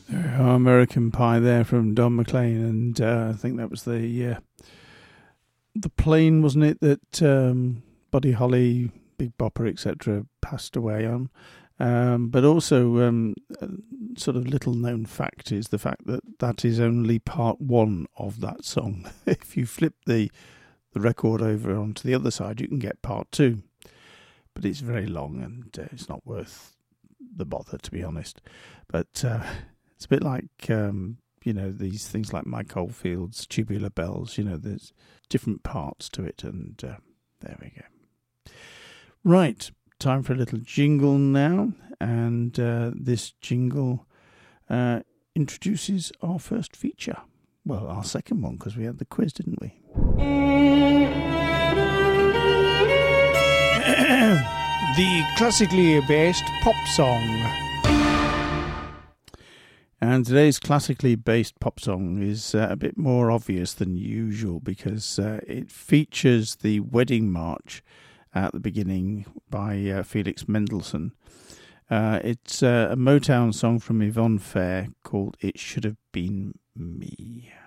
American Pie there from Don McLean, and I think that was the plane, wasn't it, that Buddy Holly, Big Bopper, etc. passed away on. But also, sort of little known fact is the fact that is only part one of that song. If you flip the record over onto the other side, you can get part two. But it's very long and it's not worth the bother, to be honest. But it's a bit like, these things like Mike Oldfield's Tubular Bells. There's different parts to it, and there we go. Right, time for a little jingle now. And this jingle introduces our first feature. Well, our second one, because we had the quiz, didn't we? The classically based pop song. And today's classically based pop song is a bit more obvious than usual because it features the Wedding March at the beginning by Felix Mendelssohn. It's a Motown song from Yvonne Fair called It Should Have Been Me.